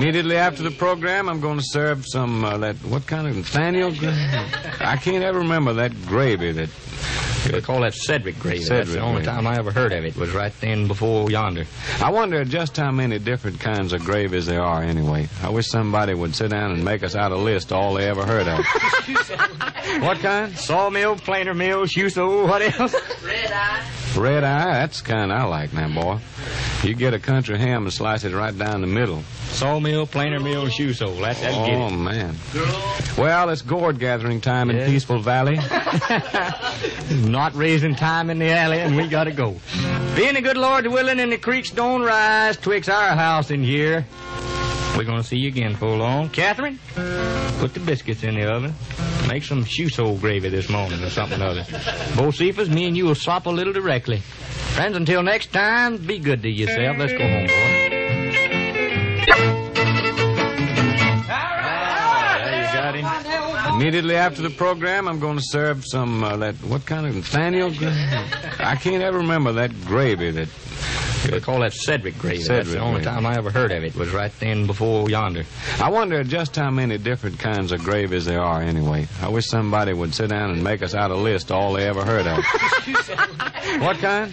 Immediately after the program, I'm going to serve some, what kind of Nathaniel gravy? I can't ever remember that gravy that... They call that Cedric gravy. Cedric That's the only gravy. time I ever heard of it, was right then before yonder. I wonder just how many different kinds of gravies there are anyway. I wish somebody would sit down and make us out a list all they ever heard of. What kind? Sawmill, planer mill, shoe sole, what else? Red eye. Red eye, that's the kind I like now, boy. You get a country ham and slice it right down the middle. Sawmill, planer mill, shoe sole. That's get Oh, it. man. Well, it's gourd gathering time in Yes. Peaceful Valley. Not raising time in the alley, and we gotta go. Being the good Lord's willing and the creeks don't rise twixt our house and here. We're gonna see you again before long. Catherine, put the biscuits in the oven. Make some shoe sole gravy this morning or something or other. Bocephus, me and you will swap a little directly. Friends, until next time, be good to yourself. Let's go home, boy. There you got him. Immediately after the program, I'm going to serve some, what kind of Nathaniel gravy? I can't ever remember that gravy that... They call that Cedric gravy. That's Cedric the only gravy. time I ever heard of it, was right then before yonder. I wonder just how many different kinds of gravies there are anyway. I wish somebody would sit down and make us out a list all they ever heard of. What kind?